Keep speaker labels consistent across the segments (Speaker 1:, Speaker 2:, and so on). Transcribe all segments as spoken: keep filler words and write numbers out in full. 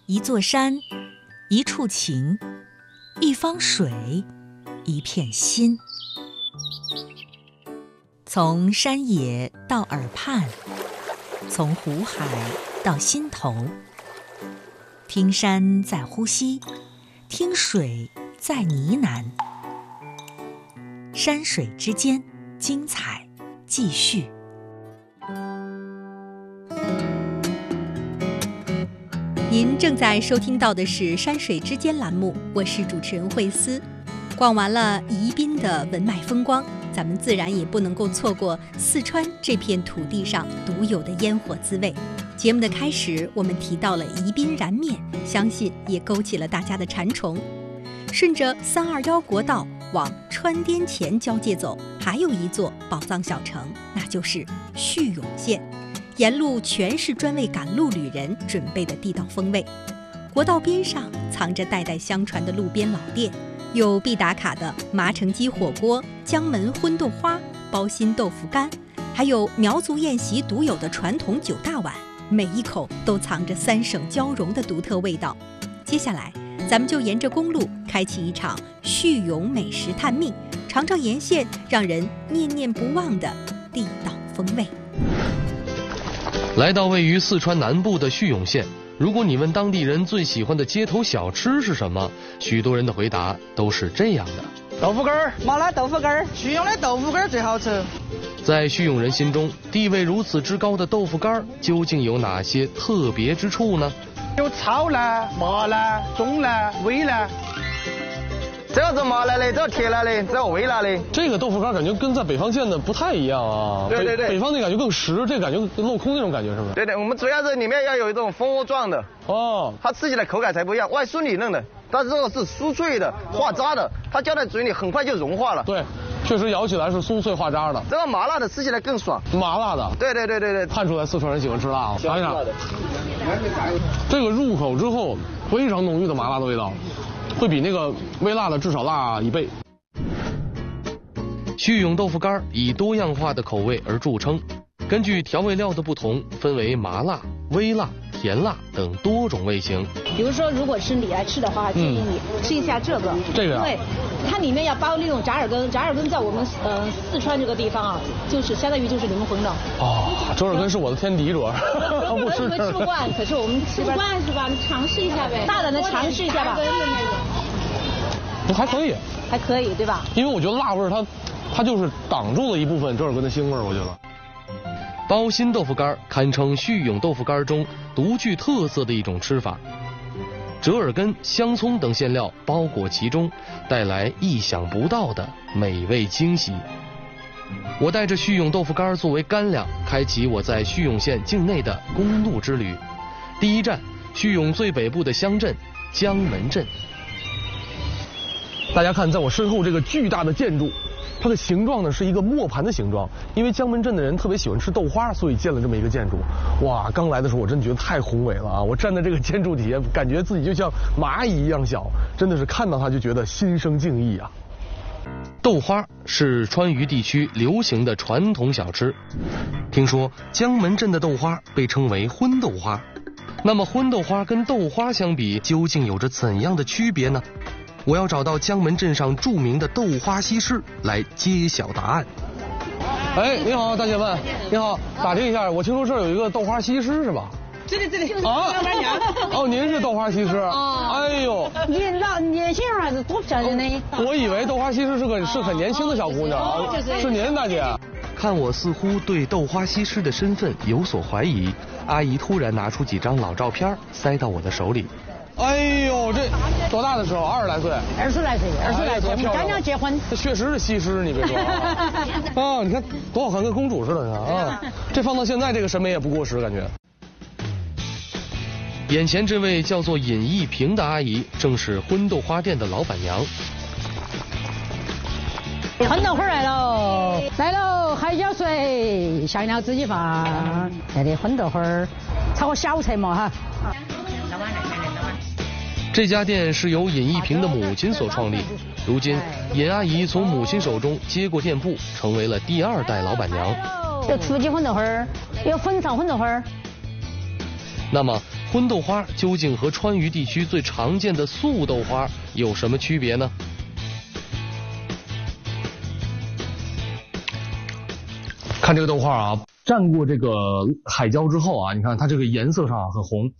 Speaker 1: 一座山，一处情，一方水，一片心。从山野到耳畔，从湖海到心头，听山在呼吸，听水在呢喃。山水之间，精彩继续。您正在收听到的是《山水之间》栏目，我是主持人慧思。逛完了宜宾的文脉风光，咱们自然也不能够错过四川这片土地上独有的烟火滋味。节目的开始，我们提到了宜宾燃面，相信也勾起了大家的馋虫。顺着三二幺国道往川滇黔交界走，还有一座宝藏小城，那就是叙永县。沿路全是专为赶路旅人准备的地道风味。国道边上藏着代代相传的路边老店，有必打卡的麻城鸡火锅、江门荤豆花、包心豆腐干，还有苗族宴席独有的传统九大碗，每一口都藏着三省交融的独特味道。接下来咱们就沿着公路开启一场叙永美食探秘，尝尝沿线让人念念不忘的地道风味。
Speaker 2: 来到位于四川南部的叙永县，如果你问当地人最喜欢的街头小吃是什么，许多人的回答都是这样的：
Speaker 3: 豆腐干儿，麻辣豆腐干儿，叙永的豆腐干儿最好吃。
Speaker 2: 在叙永人心中，地位如此之高的豆腐干儿究竟有哪些特别之处呢？
Speaker 3: 有炒辣、麻辣、中辣、微辣。
Speaker 4: 这要是麻辣的，这要铁辣的，这要微辣的。
Speaker 2: 这个豆腐干感觉跟在北方见的不太一样啊。
Speaker 4: 对对对，
Speaker 2: 北, 北方那感觉更实，这感觉镂空那种感觉是不是？
Speaker 4: 对对，我们主要是里面要有一种蜂窝状的
Speaker 2: 哦，
Speaker 4: 它吃起来口感才不一样，外酥里嫩的，但是这个是酥脆的、化渣的，它浇在嘴里很快就融化了。
Speaker 2: 对，确实咬起来是酥脆化渣的。
Speaker 4: 这个麻辣的吃起来更爽。
Speaker 2: 麻辣的？
Speaker 4: 对对对对对，
Speaker 2: 看出来四川人喜欢吃辣。尝一尝，这个入口之后非常浓郁的麻辣的味道。会比那个微辣的至少辣一倍。叙永豆腐干以多样化的口味而著称，根据调味料的不同，分为麻辣、微辣、甜辣等多种味型。
Speaker 5: 比如说，如果是你来吃的话，建议你吃一下这个。
Speaker 2: 这个、啊。
Speaker 5: 对，它里面要包那种炸耳根，炸耳根在我们呃四川这个地方啊，就是相当于就是灵魂了。
Speaker 2: 哦，折耳根是我的天敌，主要。
Speaker 5: 不吃吃不惯，可是我们
Speaker 6: 吃不惯是吧？你尝试一下呗。
Speaker 5: 大胆的尝试一下吧。
Speaker 2: 还可以，
Speaker 5: 还可以，对吧？
Speaker 2: 因为我觉得辣味它，它就是挡住了一部分折耳根的腥味，我觉得。包心豆腐干堪称叙永豆腐干中独具特色的一种吃法，折耳根、香葱等馅料包裹其中，带来意想不到的美味惊喜。我带着叙永豆腐干作为干粮，开启我在叙永县境内的公路之旅。第一站，叙永最北部的乡镇江门镇。大家看，在我身后这个巨大的建筑，它的形状呢是一个磨盘的形状。因为江门镇的人特别喜欢吃豆花，所以建了这么一个建筑。哇，刚来的时候我真觉得太宏伟了啊！我站在这个建筑底下，感觉自己就像蚂蚁一样小，真的是看到它就觉得心生敬意啊。豆花是川渝地区流行的传统小吃。听说江门镇的豆花被称为荤豆花，那么荤豆花跟豆花相比，究竟有着怎样的区别呢？我要找到江门镇上著名的豆花西施来揭晓答案。哎，你好，大姐们，你好，打听一下，我听说这儿有一个豆花西施是吧？
Speaker 6: 这里这里
Speaker 2: 啊，哦，您是豆花西施？哦，哎呦，
Speaker 6: 你老年轻人还是多漂亮的。
Speaker 2: 我以为豆花西施是个是很年轻的小姑娘啊，是您大姐。看我似乎对豆花西施的身份有所怀疑，阿姨突然拿出几张老照片塞到我的手里。哎呦，这多大的时候？二十来岁。
Speaker 6: 二十来岁，二十来岁，我们刚刚结婚。
Speaker 2: 这确实是西施，你别说啊！啊，你看多好看，跟公主似的啊！这放到现在，这个审美也不过时，感觉。眼前这位叫做尹艺萍的阿姨，正是荤豆花店的老板娘。
Speaker 6: 荤豆花来喽，来喽，海椒水，下料自己放。来的荤豆花，炒个小菜嘛哈。
Speaker 2: 这家店是由尹艺萍的母亲所创立，如今尹阿姨从母亲手中接过店铺，成为了第二代老板娘。
Speaker 6: 有土鸡馄饨花，有粉肠馄饨花。
Speaker 2: 那么
Speaker 7: 荤豆花究竟和川渝地区最常见的素豆花有什么区别呢？
Speaker 2: 看这个豆花啊，蘸过这个海椒之后啊，你看它这个颜色上啊很红。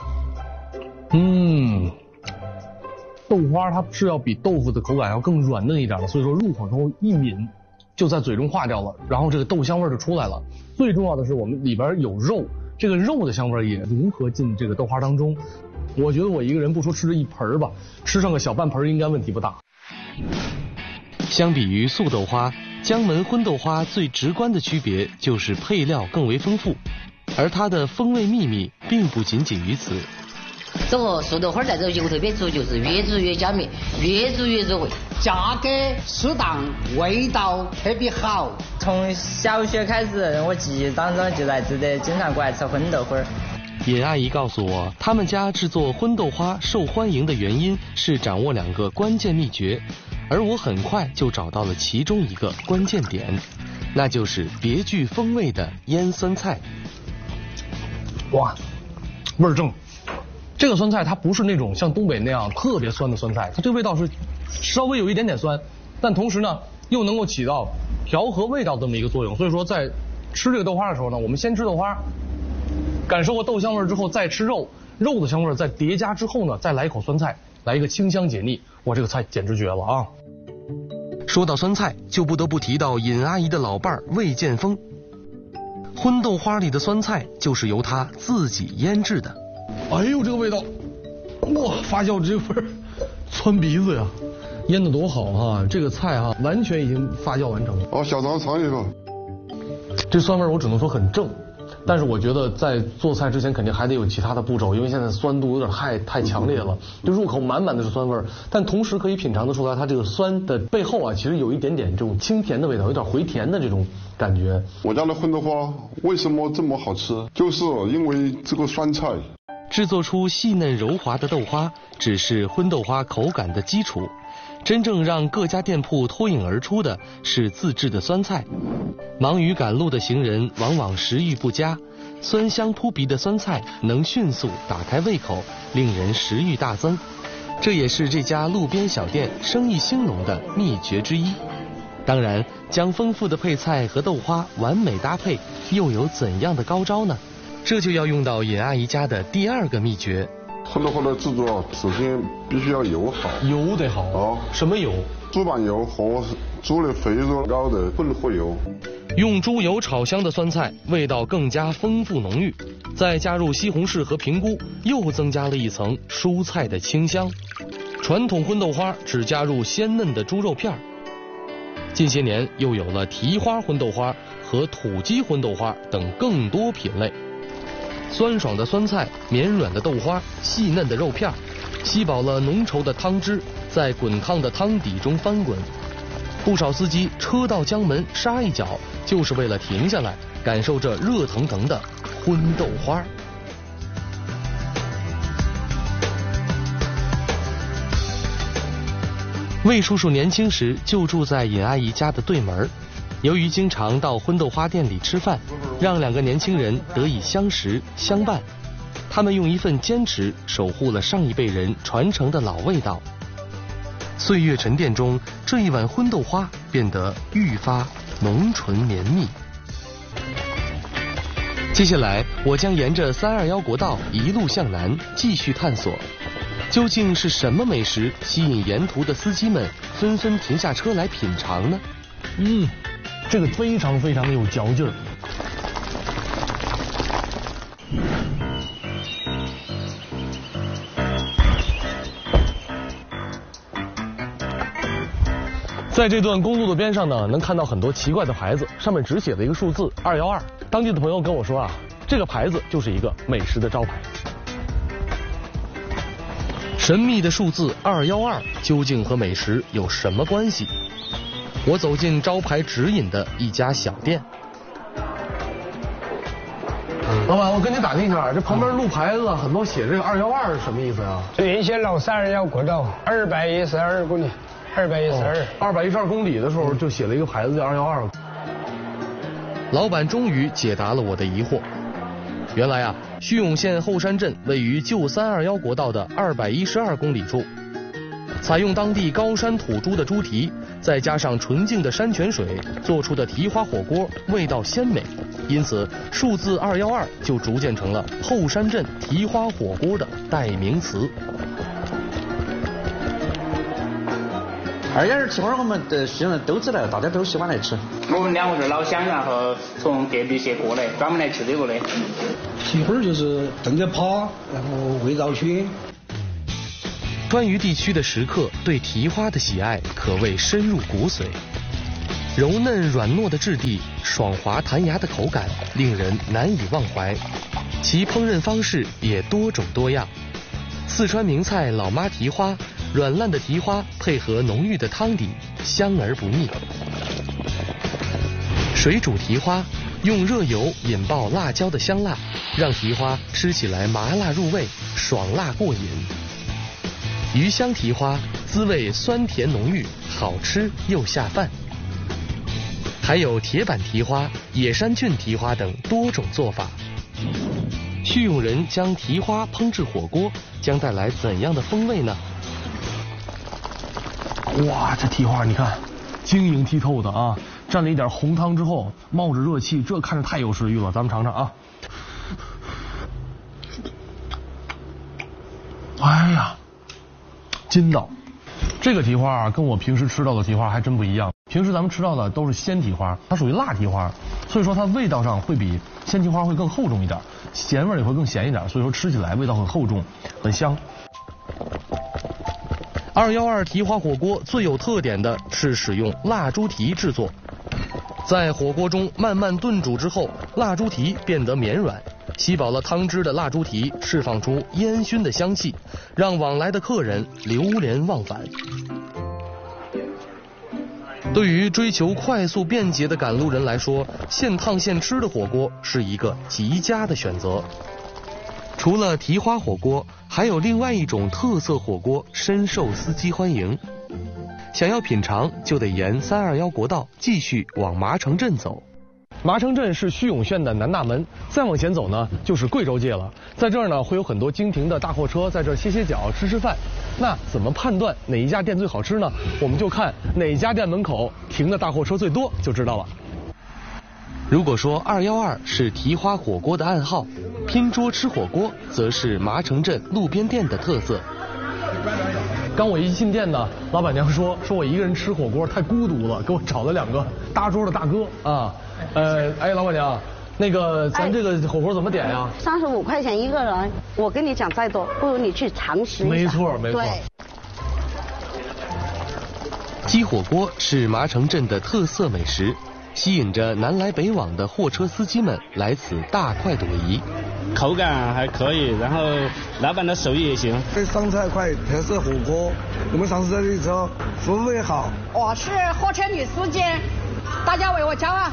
Speaker 2: 嗯，豆花它是要比豆腐的口感要更软嫩一点的，所以说入口之后一抿就在嘴中化掉了，然后这个豆香味就出来了。最重要的是我们里边有肉，这个肉的香味也融合进这个豆花当中。我觉得我一个人不说吃这一盆吧，吃上个小半盆应该问题不大。
Speaker 7: 相比于素豆花，江门荤豆花最直观的区别就是配料更为丰富，而它的风味秘密并不仅仅于此。
Speaker 8: 这个素豆花在这有特别足，就是越煮越焦密，越煮越入味，
Speaker 9: 价格适当，味道特别好。
Speaker 10: 从小学开始，我记忆当中就在这里经常过来吃荤豆花。
Speaker 7: 尹阿姨告诉我，他们家制作荤豆花受欢迎的原因是掌握两个关键秘诀，而我很快就找到了其中一个关键点，那就是别具风味的腌酸菜。
Speaker 2: 哇，味儿正。这个酸菜它不是那种像东北那样特别酸的酸菜，它这个味道是稍微有一点点酸，但同时呢又能够起到调和味道这么一个作用。所以说在吃这个豆花的时候呢，我们先吃豆花，感受过豆香味之后再吃肉，肉的香味再叠加之后呢，再来一口酸菜，来一个清香解腻。哇，这个菜简直绝了啊！
Speaker 7: 说到酸菜，就不得不提到尹阿姨的老伴儿魏建峰。荤豆花里的酸菜就是由他自己腌制的。
Speaker 2: 哎呦，这个味道，哇，发酵这味儿，窜鼻子呀！腌的多好哈、啊，这个菜哈、啊、完全已经发酵完成了。
Speaker 11: 哦，小张尝一个。
Speaker 2: 这酸味我只能说很正，但是我觉得在做菜之前肯定还得有其他的步骤，因为现在酸度有点太太强烈了，就入口满满的是酸味儿，但同时可以品尝得出来它这个酸的背后啊，其实有一点点这种清甜的味道，有点回甜的这种感觉。
Speaker 11: 我家的荤豆花为什么这么好吃？就是因为这个酸菜。
Speaker 7: 制作出细嫩柔滑的豆花只是荤豆花口感的基础，真正让各家店铺脱颖而出的是自制的酸菜。忙于赶路的行人往往食欲不佳，酸香扑鼻的酸菜能迅速打开胃口，令人食欲大增。这也是这家路边小店生意兴隆的秘诀之一。当然，将丰富的配菜和豆花完美搭配，又有怎样的高招呢？这就要用到尹阿姨家的第二个秘诀。
Speaker 11: 荤豆花的制作，首先必须要油好，
Speaker 2: 油得好哦。什么油？
Speaker 11: 猪板油和猪的肥肉高的混合油。
Speaker 7: 用猪油炒香的酸菜，味道更加丰富浓郁，再加入西红柿和平菇，又增加了一层蔬菜的清香。传统荤豆花只加入鲜嫩的猪肉片儿，近些年又有了蹄花荤豆花和土鸡荤豆花等更多品类。酸爽的酸菜，绵软的豆花，细嫩的肉片，吸饱了浓稠的汤汁，在滚烫的汤底中翻滚。不少司机车到江门杀一脚，就是为了停下来感受这热腾腾的荤豆花。魏叔叔年轻时就住在尹阿姨家的对门，由于经常到荤豆花店里吃饭，让两个年轻人得以相识相伴。他们用一份坚持守护了上一辈人传承的老味道。岁月沉淀中，这一碗荤豆花变得愈发浓醇绵密。接下来，我将沿着三二幺国道一路向南，继续探索，究竟是什么美食吸引沿途的司机们纷纷停下车来品尝呢？
Speaker 2: 嗯。这个非常非常的有嚼劲儿。在这段公路的边上呢，能看到很多奇怪的牌子，上面只写了一个数字二幺二。当地的朋友跟我说啊，这个牌子就是一个美食的招牌。
Speaker 7: 神秘的数字二幺二究竟和美食有什么关系？我走进招牌指引的一家小店。
Speaker 2: 老板，我跟你打听一下，这旁边路牌子很多写这个二幺二是什么意思啊？
Speaker 12: 这一些老三二幺国道二百一十二公里，二百一十二，
Speaker 2: 二百一十二公里的时候就写了一个牌子叫二幺二。
Speaker 7: 老板终于解答了我的疑惑。 原来啊，叙永县后山镇位于旧三二幺国道的二百一十二公里处，采用当地高山土猪的猪蹄，再加上纯净的山泉水做出的蹄花火锅，味道鲜美，因此数字二幺二就逐渐成了后山镇蹄花火锅的代名词。
Speaker 9: 二幺二蹄花我们的西人都知道，大家都喜欢来吃。
Speaker 13: 我们两个是老乡，然后从隔壁县过来，专门来吃这个的。
Speaker 12: 蹄花就是炖着扒，然后味道鲜。
Speaker 7: 川渝地区的食客对蹄花的喜爱可谓深入骨髓，柔嫩软糯的质地，爽滑弹牙的口感，令人难以忘怀。其烹饪方式也多种多样，四川名菜老妈蹄花，软烂的蹄花配合浓郁的汤底，香而不腻。水煮蹄花，用热油引爆辣椒的香辣，让蹄花吃起来麻辣入味，爽辣过瘾。鱼香蹄花滋味酸甜浓郁，好吃又下饭。还有铁板蹄花、野山菌蹄花等多种做法。叙永人将蹄花烹制火锅，将带来怎样的风味呢？
Speaker 2: 哇，这蹄花你看，晶莹剔透的啊，蘸了一点红汤之后，冒着热气，这看着太有食欲了。咱们尝尝啊。哎呀，筋道。这个蹄花啊，跟我平时吃到的蹄花还真不一样。平时咱们吃到的都是鲜蹄花，它属于辣蹄花，所以说它味道上会比鲜蹄花会更厚重一点，咸味也会更咸一点，所以说吃起来味道很厚重，很香。
Speaker 7: 二幺二蹄花火锅最有特点的是使用腊猪蹄制作，在火锅中慢慢炖煮之后，腊猪蹄变得绵软，吸饱了汤汁的腊猪蹄释放出烟熏的香气，让往来的客人流连忘返。对于追求快速便捷的赶路人来说，现烫现吃的火锅是一个极佳的选择。除了蹄花火锅，还有另外一种特色火锅深受司机欢迎。想要品尝，就得沿三二幺国道继续往麻城镇走。
Speaker 2: 麻城镇是叙永县的南大门，再往前走呢就是贵州界了。在这儿呢会有很多经停的大货车在这儿歇歇脚、吃吃饭。那怎么判断哪一家店最好吃呢？我们就看哪家店门口停的大货车最多就知道了。
Speaker 7: 如果说二幺二是蹄花火锅的暗号，拼桌吃火锅则是麻城镇路边店的特色。
Speaker 2: 刚我一进店呢，老板娘说说我一个人吃火锅太孤独了，给我找了两个搭桌的大哥啊。呃，哎，老板娘，那个咱这个火锅怎么点呀？
Speaker 14: 三十五块钱一个人，我跟你讲再多，不如你去尝试一下。
Speaker 2: 没错，没错。
Speaker 7: 鸡火锅是麻城镇的特色美食，吸引着南来北往的货车司机们来此大快朵颐。
Speaker 15: 口感还可以，然后老板的手艺也行。
Speaker 16: 上菜快，特色火锅，我们上次这里之后服务也好。
Speaker 17: 我是货车女司机，大家为我骄傲。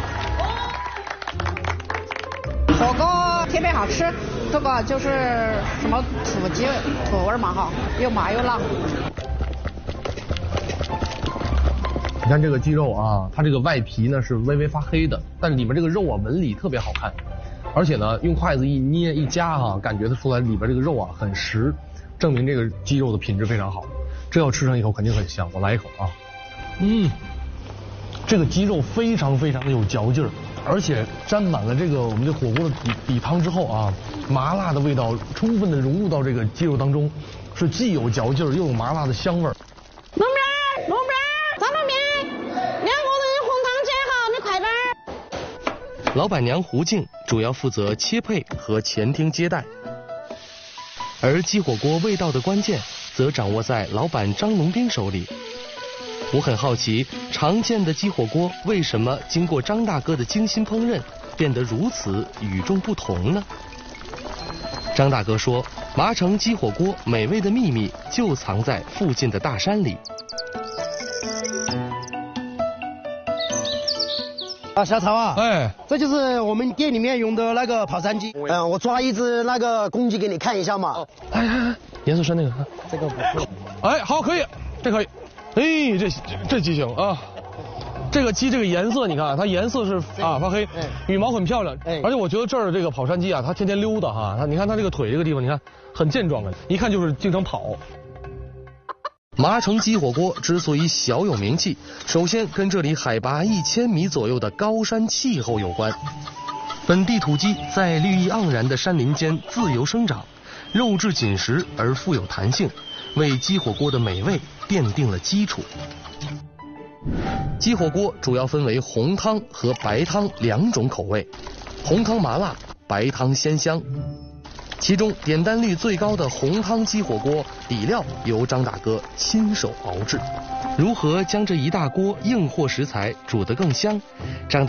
Speaker 17: 火锅特别好吃，这个就是什么土鸡土味嘛哈，又麻又辣。
Speaker 2: 你看这个鸡肉啊，它这个外皮呢是微微发黑的，但里面这个肉啊纹理特别好看，而且呢用筷子一捏一夹哈、啊，感觉得出来里边这个肉啊很实，证明这个鸡肉的品质非常好。这要吃上一口肯定很香，我来一口啊。嗯，这个鸡肉非常非常的有嚼劲儿，而且沾满了这个我们这火锅的底底汤之后啊，麻辣的味道充分的融入到这个鸡肉当中，是既有嚼劲儿又有麻辣的香味儿。
Speaker 17: 龙边，龙边，咱们面，两个人红汤煎好，你快点儿。
Speaker 7: 老板娘胡静主要负责切配和前厅接待，而鸡火锅味道的关键则掌握在老板张龙斌手里。我很好奇，常见的鸡火锅为什么经过张大哥的精心烹饪，变得如此与众不同呢？张大哥说，麻城鸡火锅美味的秘密就藏在附近的大山里。
Speaker 18: 啊，小曹啊，
Speaker 2: 哎，
Speaker 18: 这就是我们店里面用的那个跑山鸡。嗯、呃，我抓一只那个公鸡给你看一下嘛。哦、
Speaker 2: 哎哎哎，颜色深那个，
Speaker 18: 这个不错。
Speaker 2: 哎，好，可以，这可以。哎，这这这鸡行啊， 这个鸡这个颜色，你看它颜色是啊发黑，羽毛很漂亮，而且我觉得这儿的这个跑山鸡啊，它天天溜达哈，它你看它这个腿这个地方，你看很健壮的，一看就是经常跑。
Speaker 7: 麻城鸡火锅之所以小有名气，首先跟这里海拔一千米左右的高山气候有关。本地土鸡在绿意盎然的山林间自由生长，肉质紧实而富有弹性，为鸡火锅的美味奠定了基础。鸡火锅主要分为红汤和白汤两种口味，红汤麻辣，白汤鲜香。其中点单率最高的红汤鸡火锅底料由张大哥亲手熬制。如何将这一大锅硬货食材煮得更香？张